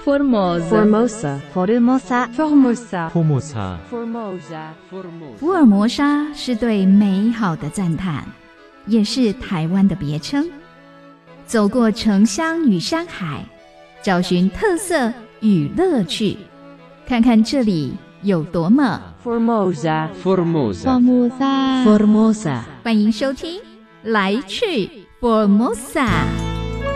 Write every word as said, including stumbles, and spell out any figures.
Formosa Formosa Formosa Formosa Formosa 福尔摩沙是对美好的赞叹，也是台湾的别称。走过城乡与山海，找寻特色与乐趣，看看这里有多么 Formosa Formosa Formosa Formosa 欢迎收听来去 Formosa。